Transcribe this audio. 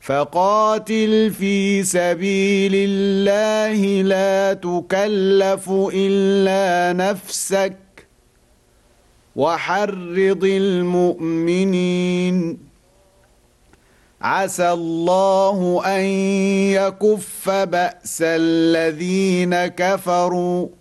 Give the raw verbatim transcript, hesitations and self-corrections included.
فقاتل في سبيل الله لا تكلف إلا نفسك وحرض المؤمنين عسى الله أن يكف بأس الذين كفروا